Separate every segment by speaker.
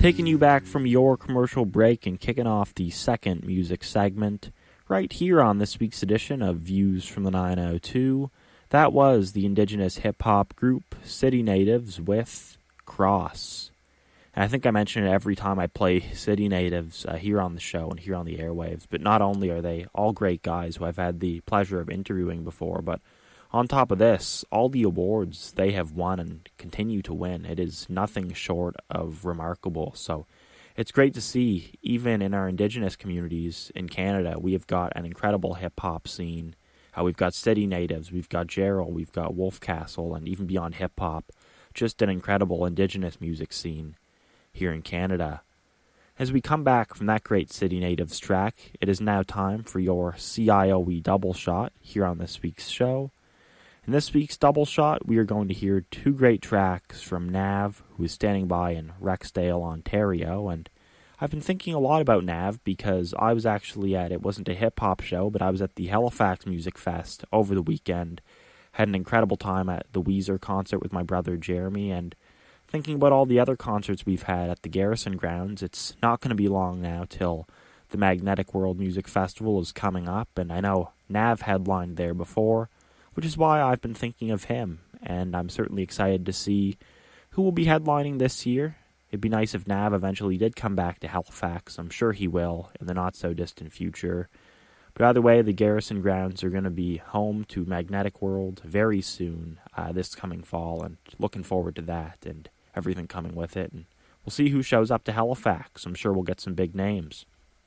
Speaker 1: Taking you back from your commercial break and kicking off the second music segment right here on this week's edition of Views from the 902. That was the indigenous hip-hop group City Natives with Cross. And I think I mention it every time I play City Natives here on the show and here on the airwaves, but not only are they all great guys who I've had the pleasure of interviewing before, but on top of this, all the awards they have won and continue to win, it is nothing short of remarkable. So it's great to see, even in our indigenous communities in Canada, we have got an incredible hip-hop scene. We've got City Natives, we've got Gerald, we've got Wolfcastle, and even beyond hip-hop, just an incredible indigenous music scene here in Canada. As we come back from that great City Natives track, it is now time for your CIOE double shot here on this week's show. In this week's double shot, we are going to hear two great tracks from Nav, who is standing by in Rexdale, Ontario, and I've been thinking a lot about Nav because I was actually it wasn't a hip-hop show, but I was at the Halifax Music Fest over the weekend, had an incredible time at the Weezer concert with my brother Jeremy, and thinking about all the other concerts we've had at the Garrison Grounds, it's not going to be long now till the Magnetic World Music Festival is coming up, and I know Nav headlined there before, which is why I've been thinking of him, and I'm certainly excited to see who will be headlining this year. It'd be nice if Nav eventually did come back to Halifax. I'm sure he will in the not-so-distant future. But either way, the Garrison Grounds are going to be home to Magnetic World very soon, this coming fall, and looking forward to that and everything coming with it. And we'll see who shows up to Halifax. I'm sure we'll get some big names.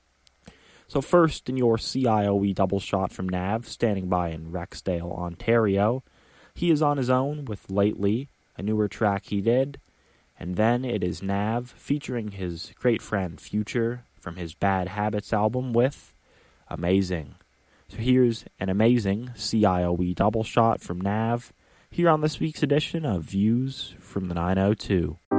Speaker 1: So first, in your CIOE double shot from Nav, standing by in Rexdale, Ontario, he is on his own with Lately, a newer track he did, and then it is Nav featuring his great friend Future from his Bad Habits album with Amazing. So here's an amazing CIOE double shot from Nav here on this week's edition of Views from the 902.